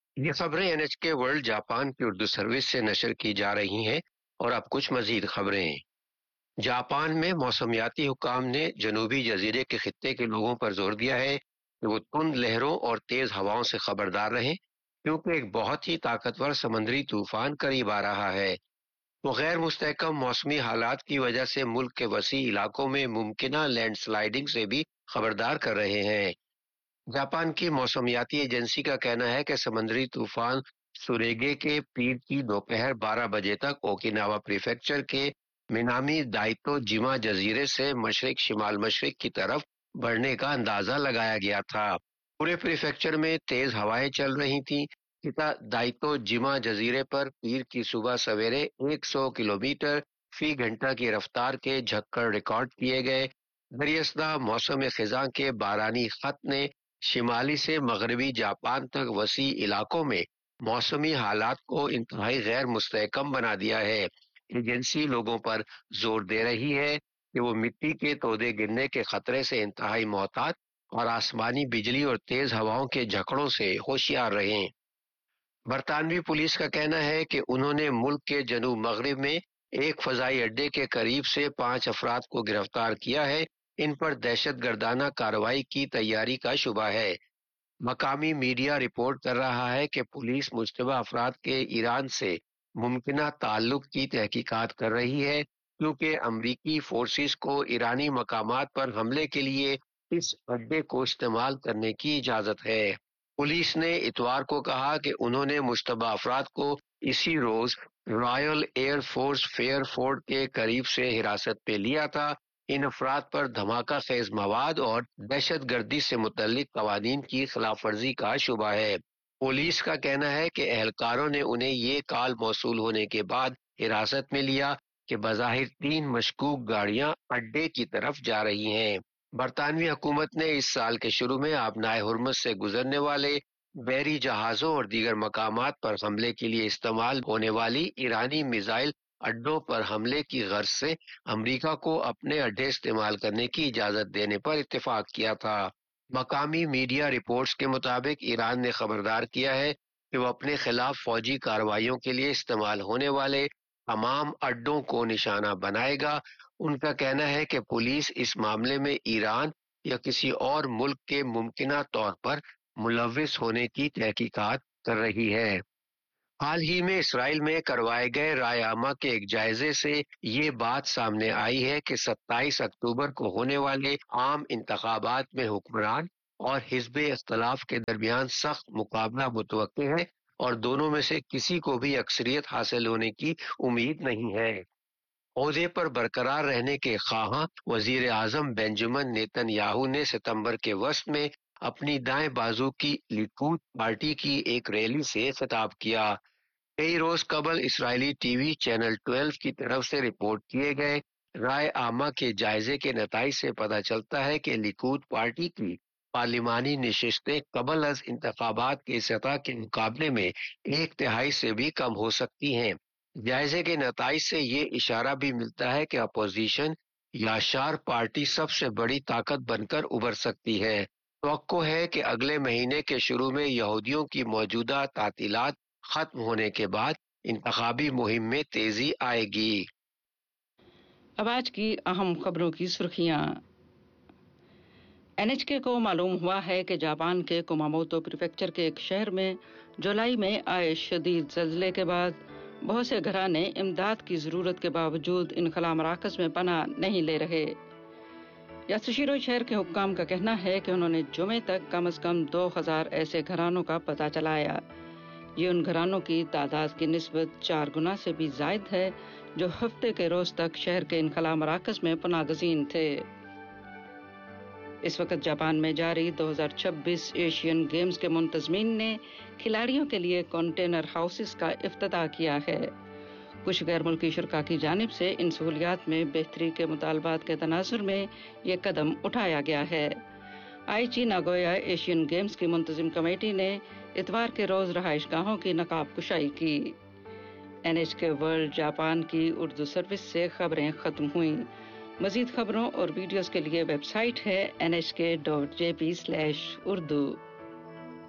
یہ خبریں NHK world Japan کی اردو سروس سے نشر کی جا رہی ہیں اور اب کچھ مزید خبریں۔ جاپان میں موسمیاتی حکام نے جنوبی جزیرے کے خطے کے لوگوں پر زور دیا ہے کہ وہ تند لہروں اور تیز ہواؤں سے خبردار رہیں، کیونکہ ایک بہت ہی طاقتور سمندری طوفان قریب آ رہا ہے۔ وہ غیر مستحکم موسمی حالات کی وجہ سے ملک کے وسیع علاقوں میں ممکنہ لینڈ سلائیڈنگ سے بھی خبردار کر رہے ہیں۔ جاپان کی موسمیاتی ایجنسی کا کہنا ہے کہ سمندری طوفان سوریگے کے پیر کی دوپہر 12 بجے تک اوکیناوا پریفیکچر کے مینامی دائتو جیما جزیرے سے مشرق شمال مشرق کی طرف بڑھنے کا اندازہ لگایا گیا تھا۔ پورے پریفیکچر میں تیز ہوائیں چل رہی تھیں۔ کتا دائتو جیما جزیرے پر پیر کی صبح سویرے 100 کلومیٹر فی گھنٹہ کی رفتار کے جھکڑ ریکارڈ کیے گئے۔ دریاسدہ موسم خزاں کے بارانی خط نے شمالی سے مغربی جاپان تک وسیع علاقوں میں موسمی حالات کو انتہائی غیر مستحکم بنا دیا ہے۔ ایجنسی لوگوں پر زور دے رہی ہے کہ وہ مٹی کے تودے گرنے کے خطرے سے انتہائی محتاط اور آسمانی بجلی اور تیز ہواؤں کے جھکڑوں سے ہوشیار رہیں۔ برطانوی پولیس کا کہنا ہے کہ انہوں نے ملک کے جنوب مغرب میں ایک فضائی اڈے کے قریب سے 5 افراد کو گرفتار کیا ہے۔ ان پر دہشت گردانہ کارروائی کی تیاری کا شبہ ہے۔ مقامی میڈیا رپورٹ کر رہا ہے کہ پولیس مشتبہ افراد کے ایران سے ممکنہ تعلق کی تحقیقات کر رہی ہے، کیونکہ امریکی فورسز کو ایرانی مقامات پر حملے کے لیے اس اڈے کو استعمال کرنے کی اجازت ہے۔ پولیس نے اتوار کو کہا کہ انہوں نے مشتبہ افراد کو اسی روز Royal air force fair fort کے قریب سے حراست پہ لیا تھا۔ ان افراد پر دھماکہ خیز مواد اور دہشت گردی سے متعلق قوانین کی خلاف ورزی کا شبہ ہے۔ پولیس کا کہنا ہے کہ اہلکاروں نے انہیں یہ کال موصول ہونے کے بعد حراست میں لیا کہ بظاہر 3 مشکوک گاڑیاں اڈے کی طرف جا رہی ہیں۔ برطانوی حکومت نے اس سال کے شروع میں آبنائے ہرمز سے گزرنے والے بحری جہازوں اور دیگر مقامات پر حملے کے لیے استعمال ہونے والی ایرانی میزائل اڈوں پر حملے کی غرض سے امریکہ کو اپنے اڈے استعمال کرنے کی اجازت دینے پر اتفاق کیا تھا۔ مقامی میڈیا رپورٹس کے مطابق ایران نے خبردار کیا ہے کہ وہ اپنے خلاف فوجی کارروائیوں کے لیے استعمال ہونے والے تمام اڈوں کو نشانہ بنائے گا۔ ان کا کہنا ہے کہ پولیس اس معاملے میں ایران یا کسی اور ملک کے ممکنہ طور پر ملوث ہونے کی تحقیقات کر رہی ہے۔ حال ہی میں اسرائیل میں کروائے گئے رائے عامہ کے ایک جائزے سے یہ بات سامنے آئی ہے کہ 27 اکتوبر کو ہونے والے عام انتخابات میں حکمران اور حزب اختلاف کے درمیان سخت مقابلہ متوقع ہے اور دونوں میں سے کسی کو بھی اکثریت حاصل ہونے کی امید نہیں ہے۔ عہدے پر برقرار رہنے کے خواہاں وزیر اعظم بنجمن نیتن یاہو نے ستمبر کے وسط میں اپنی دائیں بازو کی لیکود پارٹی کی ایک ریلی سے خطاب کیا۔ کئی روز قبل اسرائیلی ٹی وی چینل 12 کی طرف سے رپورٹ کیے گئے رائے عامہ کے جائزے کے نتائج سے پتہ چلتا ہے کہ لیکود پارٹی کی پارلیمانی نشستیں قبل از انتخابات کی سطح کے مقابلے میں 1/3 سے بھی کم ہو سکتی ہیں۔ جائزے کے نتائج سے یہ اشارہ بھی ملتا ہے کہ اپوزیشن یاشار پارٹی سب سے بڑی طاقت بن کر ابھر سکتی ہے۔ توقع ہے کہ اگلے مہینے کے شروع میں یہودیوں کی موجودہ تعطیلات ختم ہونے کے بعد انتخابی مہم میں تیزی آئے گی۔ اب آج کی اہم خبروں کی سرخیاں۔ NHK کو معلوم ہوا ہے کہ جاپان کے کماموتو پریفیکچر کے ایک شہر میں جولائی میں آئے شدید زلزلے کے بعد بہت سے گھرانے امداد کی ضرورت کے باوجود انخلا مراکز میں پناہ نہیں لے رہے۔ یاسوشیرو شہر کے حکام کا کہنا ہے کہ انہوں نے جمعے تک کم از کم 2000 ایسے گھرانوں کا پتہ چلایا۔ یہ ان گھرانوں کی تعداد کی نسبت 4 گنا سے بھی زائد ہے جو ہفتے کے روز تک شہر کے انخلا مراکز میں پناہ گزین تھے۔ اس وقت جاپان میں جاری 2026 ایشین گیمز کے منتظمین نے کھلاڑیوں کے لیے کنٹینر ہاؤسز کا افتتاح کیا ہے۔ کچھ غیر ملکی شرکاء کی جانب سے ان سہولیات میں بہتری کے مطالبات کے تناظر میں یہ قدم اٹھایا گیا ہے۔ آئیچی ناگویا ایشین گیمز کی منتظم کمیٹی نے اتوار کے روز رہائش گاہوں کی نقاب کشائی کی۔ NHK ورلڈ جاپان کی اردو سروس سے خبریں ختم ہوئیں۔ مزید خبروں اور ویڈیوز کے لیے ویب سائٹ ہے nhk.jp/urdu۔